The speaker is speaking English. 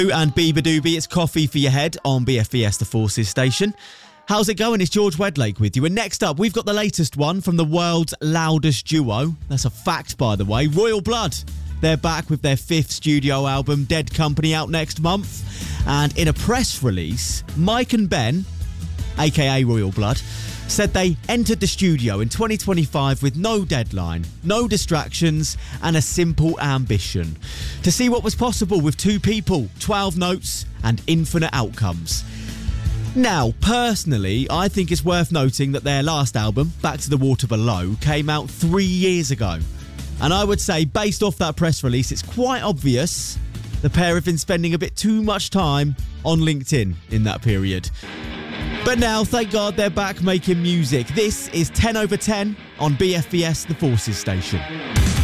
And Bieber Doobie, it's Coffee for Your Head on BFBS The Forces station. How's it going? It's George Wedlake with you. And next up, we've got the latest one from the world's loudest duo. That's a fact, by the way. Royal Blood. They're back with their 5th studio album, Dead Company, out next month. And in a press release, Mike and Ben, aka Royal Blood, said they entered the studio in 2025 with no deadline, no distractions, and a simple ambition: to see what was possible with 2 people, 12 notes, and infinite outcomes. Now, personally, I think it's worth noting that their last album, Back to the Water Below, came out 3 years ago. And I would say, based off that press release, it's quite obvious the pair have been spending a bit too much time on LinkedIn in that period. But now, thank God, they're back making music. This is 10 over 10 on BFBS The Forces station.